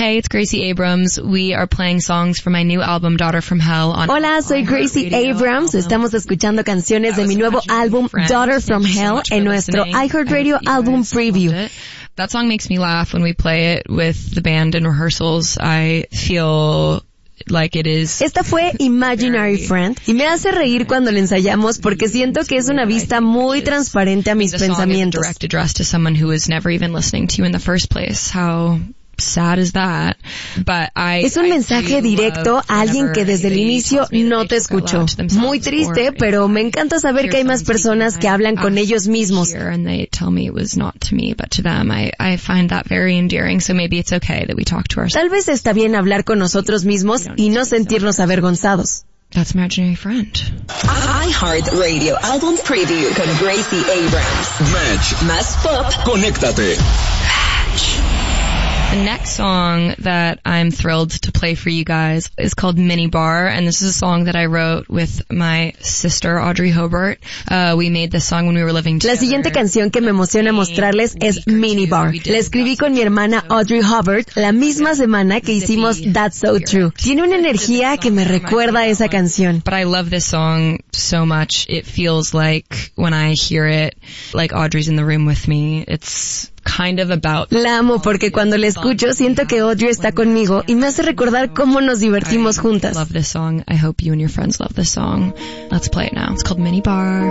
Hey, it's Gracie Abrams. We are playing songs from my new album, Daughter from Hell. Hola, soy Gracie Abrams. Estamos escuchando canciones de mi nuevo álbum, Daughter from Hell, en nuestro iHeartRadio album preview. That song makes me laugh when we play it with the band in rehearsals. I feel like it is. Esta fue Imaginary Friend y me hace reír cuando la ensayamos porque siento que es una vista muy transparente a mis pensamientos. Direct address to someone who was never even listening to you in the first place. How sad is that? But es un mensaje directo a alguien que desde el inicio no te escuchó. Muy triste, pero me encanta saber que hay más personas que hablan con ellos mismos. And they tell me it was not to me, but to them. I find that very endearing, so maybe it's okay that we talk to ourselves. Tal vez está bien hablar con nosotros mismos y no sentirnos avergonzados. That's Imaginary Friend. iHeartRadio Album Preview con Gracie Abrams. Match. Más pop. Conéctate. The next song that I'm thrilled to play for you guys is called Mini Bar, and this is a song that I wrote with my sister, Audrey Hobart. We made this song when we were living together. La siguiente canción que me emociona mostrarles es Mini Bar. La escribí con mi hermana Audrey Hobart la misma semana que hicimos That's So True. Tiene una energía que me recuerda a esa canción. But I love this song so much. It feels like when I hear it, like Audrey's in the room with me. It's kind of about. La amo porque cuando la escucho siento que Audrey está conmigo y me hace recordar cómo nos divertimos juntas. I love this song. I hope you and your friends love this song. Let's play it now. It's called Mini Bar.